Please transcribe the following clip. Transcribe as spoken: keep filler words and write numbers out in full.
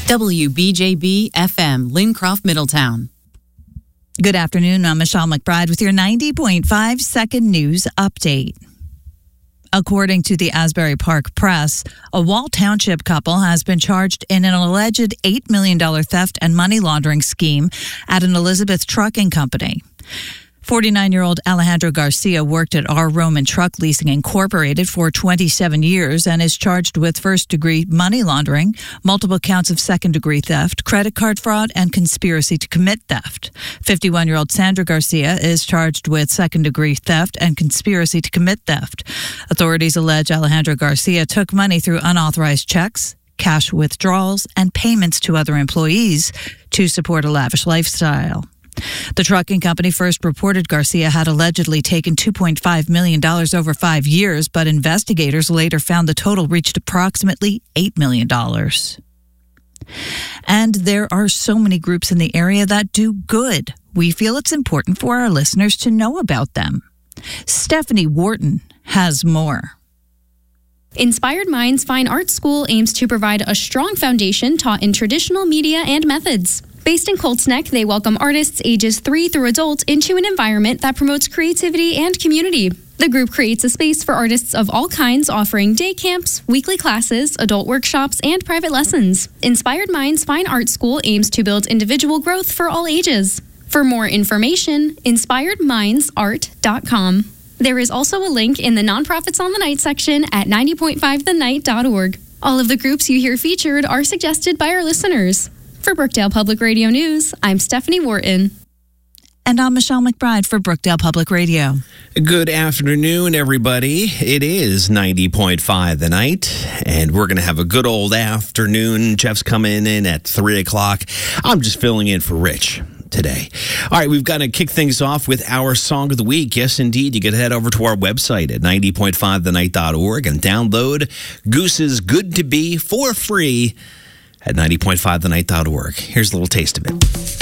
W B J B F M, Lincroft, Middletown. Good afternoon. I'm Michelle McBride with your ninety point five second news update. According to the Asbury Park Press, a Wall Township couple has been charged in an alleged eight million dollars theft and money laundering scheme at an Elizabeth trucking company. forty-nine-year-old Alejandro Garcia worked at R. Roman Truck Leasing Incorporated for twenty-seven years and is charged with first-degree money laundering, multiple counts of second-degree theft, credit card fraud, and conspiracy to commit theft. fifty-one-year-old Sandra Garcia is charged with second-degree theft and conspiracy to commit theft. Authorities allege Alejandro Garcia took money through unauthorized checks, cash withdrawals, and payments to other employees to support a lavish lifestyle. The trucking company first reported Garcia had allegedly taken two point five million dollars over five years, but investigators later found the total reached approximately eight million dollars. And there are so many groups in the area that do good. We feel it's important for our listeners to know about them. Stephanie Wharton has more. Inspired Minds Fine Art School aims to provide a strong foundation taught in traditional media and methods. Based in Colts Neck, they welcome artists ages three through adult into an environment that promotes creativity and community. The group creates a space for artists of all kinds, offering day camps, weekly classes, adult workshops, and private lessons. Inspired Minds Fine Art School aims to build individual growth for all ages. For more information, inspired minds art dot com. There is also a link in the Nonprofits on the Night section at ninety point five the night dot org. All of the groups you hear featured are suggested by our listeners. For Brookdale Public Radio News, I'm Stephanie Wharton. And I'm Michelle McBride for Brookdale Public Radio. Good afternoon, everybody. It is ninety point five The Night, and we're going to have a good old afternoon. Jeff's coming in at three o'clock. I'm just filling in for Rich today. All right, we've got to kick things off with our Song of the Week. Yes, indeed. You can head over to our website at ninety point five the night dot org and download Goose's Good to Be for free at ninety point five the night dot org. Here's a little taste of it.